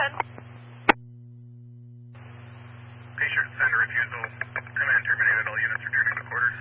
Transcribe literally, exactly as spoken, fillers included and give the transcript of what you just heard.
ahead. Patient send a refusal. Command terminated. All units returning to quarters.